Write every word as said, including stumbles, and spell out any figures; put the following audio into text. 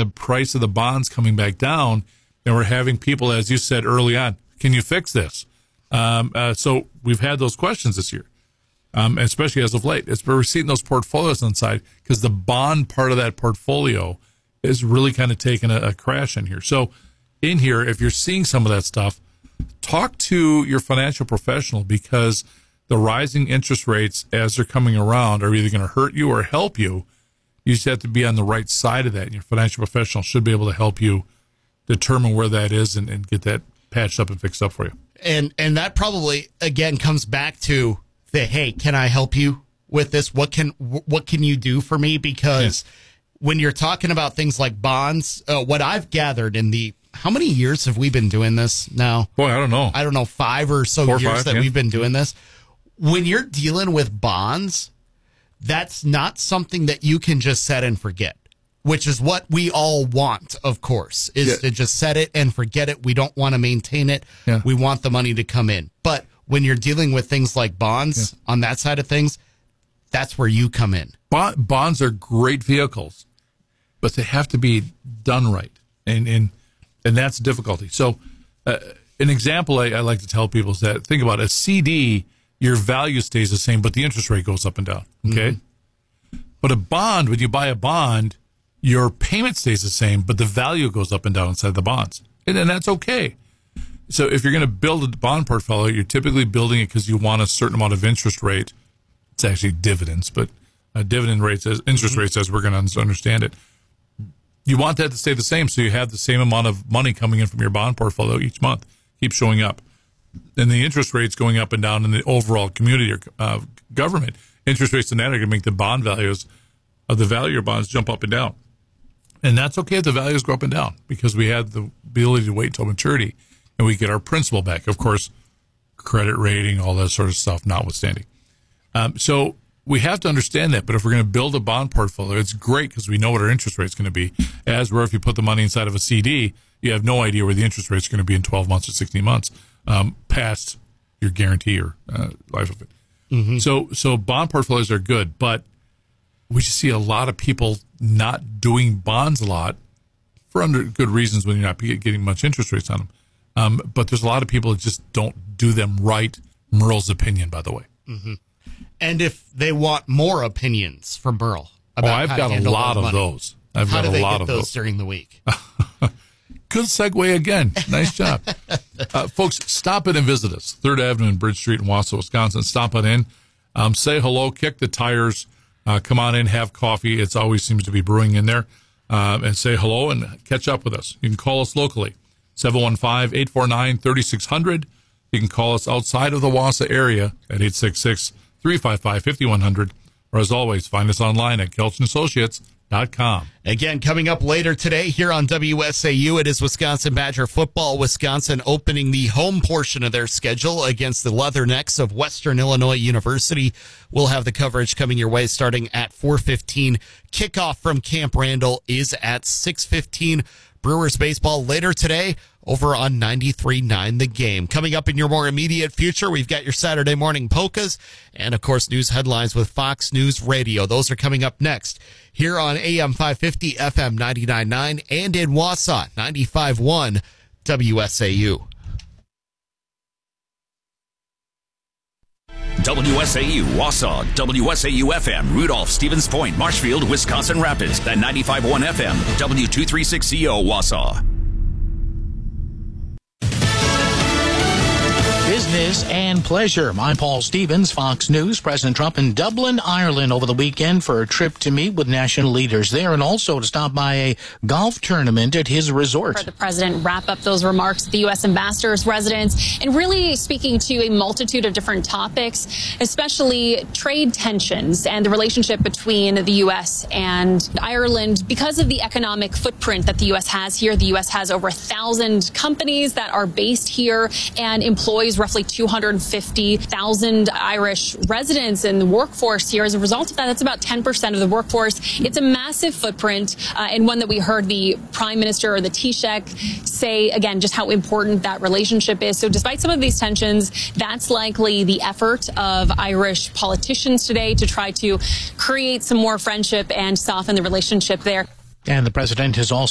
the price of the bonds coming back down, and we're having people, as you said early on, can you fix this? Um, uh, so we've had those questions this year, um, especially as of late. It's we're seeing those portfolios on the side because the bond part of that portfolio is really kind of taking a, a crash in here. So in here, if you're seeing some of that stuff, talk to your financial professional, because the rising interest rates as they're coming around are either going to hurt you or help you. You just have to be on the right side of that, and your financial professional should be able to help you determine where that is and, and get that patched up and fixed up for you. And and that probably, again, comes back to the, hey, can I help you with this? What can what can you do for me? Because yeah. when you're talking about things like bonds, uh, what I've gathered in the, how many years have we been doing this now? Boy, I don't know. I don't know, five or so Four or years five, that yeah. we've been doing this. When you're dealing with bonds, that's not something that you can just set and forget, which is what we all want, of course, is yeah. to just set it and forget it. We don't want to maintain it. Yeah. We want the money to come in. But when you're dealing with things like bonds yeah. on that side of things, that's where you come in. Bond, bonds are great vehicles, but they have to be done right. And and, and that's the difficulty. So uh, an example I, I like to tell people is that, think about it, a C D, your value stays the same, but the interest rate goes up and down. Okay. Mm-hmm. But a bond, when you buy a bond, your payment stays the same, but the value goes up and down inside the bonds. And, and that's okay. So if you're going to build a bond portfolio, you're typically building it because you want a certain amount of interest rate. It's actually dividends, but uh, dividend rates, as interest mm-hmm. rates, as we're going to understand it. You want that to stay the same, so you have the same amount of money coming in from your bond portfolio each month. Keep showing up. And the interest rates going up and down in the overall community or uh, government, interest rates and that are going to make the bond values of the value of your bonds jump up and down. And that's okay if the values go up and down, because we have the ability to wait until maturity and we get our principal back. Of course, credit rating, all that sort of stuff notwithstanding. Um, so we have to understand that. But if we're going to build a bond portfolio, it's great because we know what our interest rate is going to be. As where if you put the money inside of a C D, you have no idea where the interest rate is going to be in twelve months or sixteen months um, past your guarantee or uh, life of it. Mm-hmm. So, so bond portfolios are good, but we just see a lot of people not doing bonds a lot for under good reasons when you're not getting much interest rates on them. Um, but there's a lot of people that just don't do them right. Merle's opinion, by the way. Mm-hmm. And if they want more opinions from Merle about oh, I've how got to a handle lot of money, those. I've how got do they a lot get of those, those during the week? Good segue again. Nice job. uh, folks, stop in and visit us. third Avenue and Bridge Street in Wausau, Wisconsin. Stop on in. Um, say hello. Kick the tires. Uh, come on in, have coffee. It always seems to be brewing in there. Uh, and say hello and catch up with us. You can call us locally, seven one five, eight four nine, three six zero zero. You can call us outside of the Wausau area at eight six six, three five five, five one zero zero. Or as always, find us online at kelch and associates dot com. Again, coming up later today here on W S A U, it is Wisconsin Badger football. Wisconsin opening the home portion of their schedule against the Leathernecks of Western Illinois University. We'll have the coverage coming your way starting at four fifteen. Kickoff from Camp Randall is at six fifteen. Brewers baseball later today over on ninety-three point nine The Game. Coming up in your more immediate future, we've got your Saturday morning polkas and, of course, news headlines with Fox News Radio. Those are coming up next here on A M five fifty, F M ninety-nine point nine, and in Wausau, ninety-five point one W S A U. W S A U, Wausau, W S A U F M, Rudolph, Stevens Point, Marshfield, Wisconsin Rapids, and ninety-five point one F M, W two thirty-six C O, Wausau. Business and pleasure. I'm Paul Stevens, Fox News. President Trump in Dublin, Ireland over the weekend for a trip to meet with national leaders there and also to stop by a golf tournament at his resort. For the president wrap up those remarks at the U S ambassador's residence and really speaking to a multitude of different topics, especially trade tensions and the relationship between the U S and Ireland. Because of the economic footprint that the U S has here, the U S has over a thousand companies that are based here and employs roughly two hundred fifty thousand Irish residents in the workforce here. As a result of that, that's about ten percent of the workforce. It's a massive footprint uh, and one that we heard the Prime Minister or the Taoiseach say, again, just how important that relationship is. So despite some of these tensions, that's likely the effort of Irish politicians today to try to create some more friendship and soften the relationship there. And the president has also